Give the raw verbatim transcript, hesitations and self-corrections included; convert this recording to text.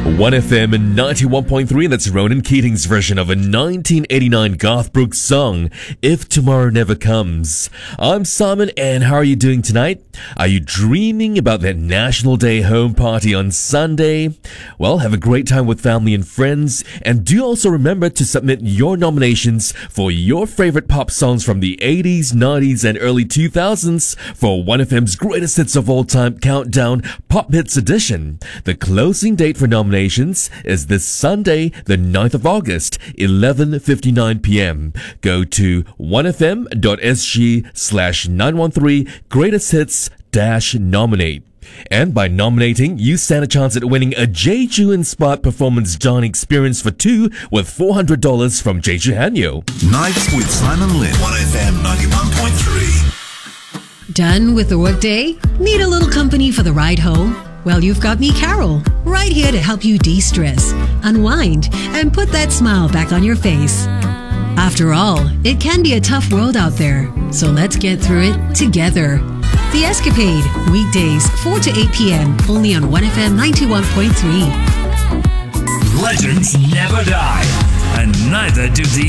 one F M ninety-one point three, that's Ronan Keating's version of a nineteen eighty-nine Garth Brooks song, If Tomorrow Never Comes. I'm Simon, and how are you doing tonight? Are you dreaming about that National Day home party on Sunday? Well, have a great time with family and friends, and do also remember to submit your nominations for your favorite pop songs from the eighties, nineties, and early two thousands for one F M's Greatest Hits of All Time Countdown Pop Hits Edition. The closing date for nominations is this Sunday, the ninth of August, eleven fifty-nine p.m. Go to one f m dot s g slash nine one three greatest hits dash nominate. And by nominating, you stand a chance at winning a Jeju-inspired performance dining experience for two with four hundred dollars from Jeju Hanyo. Nights with Simon Lin. one F M ninety-one point three. Done with the workday? Need a little company for the ride home? Well, you've got me, Carol, right here to help you de-stress, unwind, and put that smile back on your face. After all, it can be a tough world out there, so let's get through it together. The Escapade, weekdays four to eight p.m. only on one F M ninety-one point three. Legends never die, and neither do the